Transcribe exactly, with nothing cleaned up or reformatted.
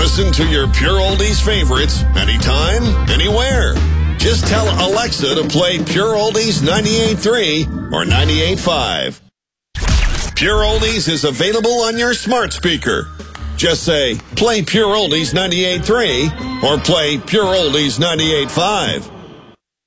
Listen to your Pure Oldies favorites anytime, anywhere. Just tell Alexa to play Pure Oldies ninety-eight point three or ninety-eight point five. Pure Oldies is available on your smart speaker. Just say, play Pure Oldies ninety-eight point three or play Pure Oldies ninety-eight point five.